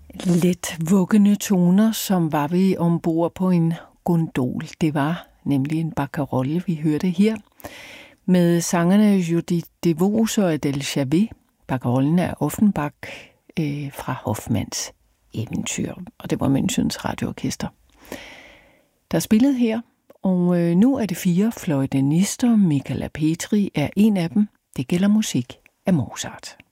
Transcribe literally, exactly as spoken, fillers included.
Let vuggende toner, som var vi ombord på en gondol. Det var nemlig en barcarolle, vi hørte her, med sangerne Judith DeVos og Adèle Chavé. Barcarollen er Offenbach øh, fra Hoffmanns eventyr, og det var Münchens radioorkester, der spillede her. Og øh, nu er det fire fløjtenister. Michala Petri er en af dem. Det gælder musik af Mozart.